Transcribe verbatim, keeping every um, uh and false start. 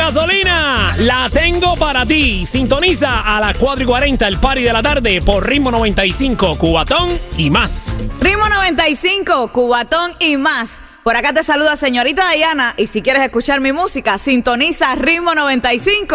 gasolina, la tengo para ti. Sintoniza a las cuatro y cuarenta el party de la tarde por Ritmo noventa y cinco, Cubatón y más. Ritmo noventa y cinco, Cubatón y más. Por acá te saluda señorita Diana y si quieres escuchar mi música, sintoniza Ritmo noventa y cinco.